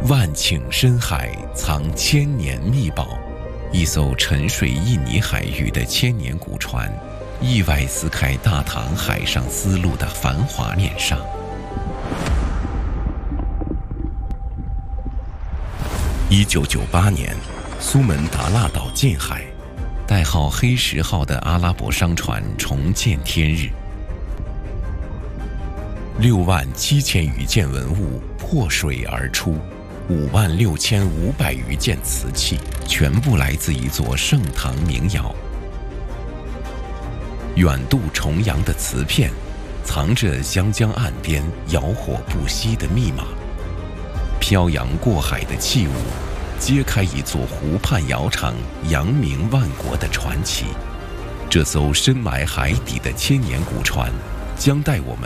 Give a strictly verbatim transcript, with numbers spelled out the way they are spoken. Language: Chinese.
万顷深海藏千年秘宝，一艘沉睡印尼海域的千年古船，意外撕开大唐海上丝路的繁华面纱。一九九八年，苏门答腊岛近海，代号黑石号的阿拉伯商船重见天日。六万七千余件文物破水而出，五万六千五百余件瓷器全部来自一座盛唐名窑。远渡重洋的瓷片，藏着湘江岸边窑火不息的密码；漂洋过海的器物，揭开一座湖畔窑厂扬名万国的传奇。这艘深埋海底的千年古船，将带我们